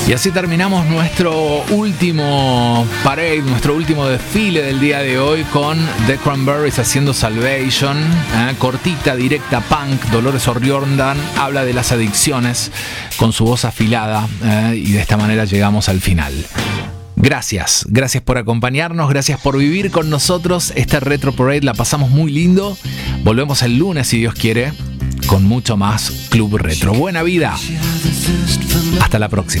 Y así terminamos nuestro último parade, nuestro último desfile del día de hoy con The Cranberries haciendo Salvation, cortita, directa, punk. Dolores O'Riordan habla de las adicciones con su voz afilada, y de esta manera llegamos al final. Gracias por acompañarnos, gracias por vivir con nosotros esta Retro Parade, la pasamos muy lindo. Volvemos el lunes, si Dios quiere, con mucho más Club Retro. Buena vida. Hasta la próxima.